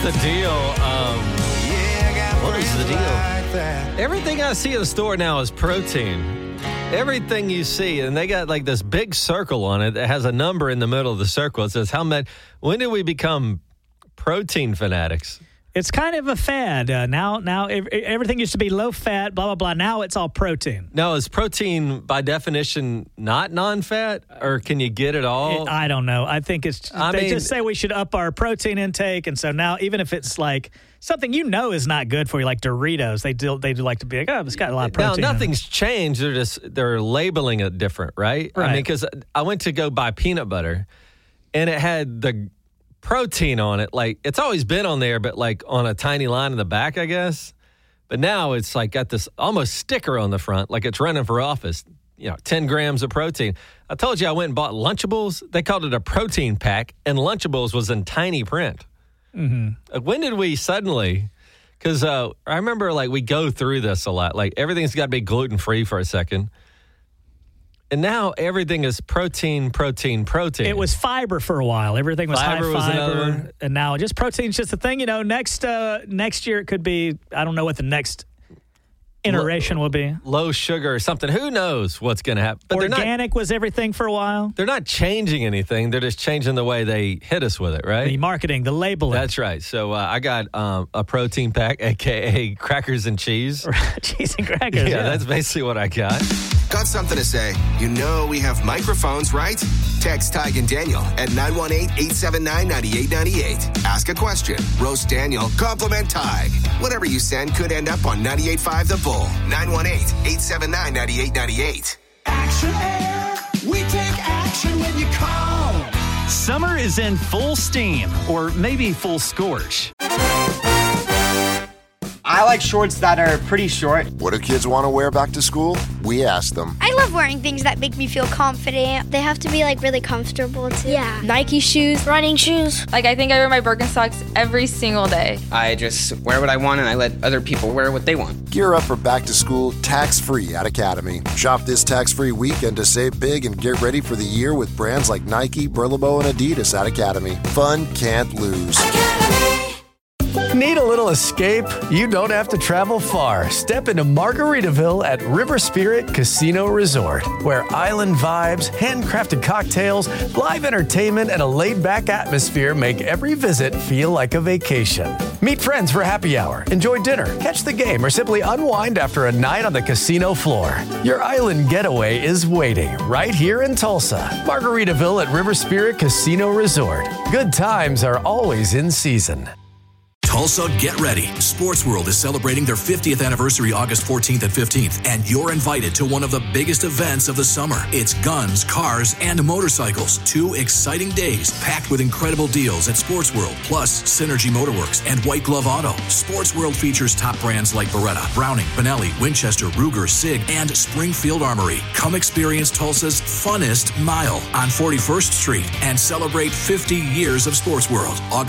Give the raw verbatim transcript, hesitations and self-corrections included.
the deal? Um, what is the deal? Everything I see in the store now is protein. Everything you see, and they got like this big circle on it that has a number in the middle of the circle. It says, "How much? When did we become protein fanatics?" It's kind of a fad. Uh, now, now everything used to be low fat, blah, blah, blah. Now it's all protein. Now, is protein by definition not non-fat, or can you get it all? It, I don't know. I think it's, I they mean, just say we should up our protein intake. And so now, even if it's like something you know is not good for you, like Doritos, they do, they do like to be like, oh, it's got a lot of protein. Now, nothing's changed. They're just, they're labeling it different, right? Right. I mean, because I went to go buy peanut butter, and it had the protein on it. Like, it's always been on there, but like on a tiny line in the back, I guess. But now it's like got this almost sticker on the front, like it's running for office. You know, ten grams of protein. I told you I went and bought Lunchables. They called it a protein pack, and Lunchables was in tiny print. Mm-hmm. When did we suddenly, because uh, I remember like we go through this a lot. Like everything's got to be gluten-free for a second. And now everything is protein, protein, protein. It was fiber for a while. Everything was Fiber high was fiber. another one. And now just protein's just a thing. You know, next uh, next year it could be, I don't know what the next iteration will be. Low sugar or something. Who knows what's going to happen? But Organic they're not, was everything for a while. They're not changing anything. They're just changing the way they hit us with it, right? The marketing, the labeling. That's right. So uh, I got um, a protein pack, a k a crackers and cheese. Cheese and crackers. Yeah, yeah, that's basically what I got. Got something to say? You know we have microphones, right? Text Tig and Daniel at nine one eight, eight seven nine, nine eight nine eight. Ask a question. Roast Daniel. Compliment Tig. Whatever you send could end up on ninety-eight point five The Bull. nine one eight, eight seven nine, nine eight nine eight. Action Air. We take action when you call. Summer is in full steam, or maybe full scorch. I like shorts that are pretty short. What do kids want to wear back to school? We ask them. I love wearing things that make me feel confident. They have to be like really comfortable too. Yeah. Nike shoes, running shoes. Like I think I wear my Birkenstocks every single day. I just wear what I want and I let other people wear what they want. Gear up for back to school tax-free at Academy. Shop this tax-free weekend to save big and get ready for the year with brands like Nike, Burlebo, and Adidas at Academy. Fun can't lose. Academy. Need a little escape? You don't have to travel far. Step into Margaritaville at River Spirit Casino Resort, where island vibes, handcrafted cocktails, live entertainment, and a laid-back atmosphere make every visit feel like a vacation. Meet friends for happy hour, enjoy dinner, catch the game, or simply unwind after a night on the casino floor. Your island getaway is waiting right here in Tulsa. Margaritaville at River Spirit Casino Resort. Good times are always in season. Tulsa, get ready. Sports World is celebrating their fiftieth anniversary August fourteenth and fifteenth, and you're invited to one of the biggest events of the summer. It's guns, cars, and motorcycles. Two exciting days packed with incredible deals at Sports World, plus Synergy Motorworks and White Glove Auto. Sports World features top brands like Beretta, Browning, Benelli, Winchester, Ruger, Sig, and Springfield Armory. Come experience Tulsa's funnest mile on forty-first Street and celebrate fifty years of Sports World. August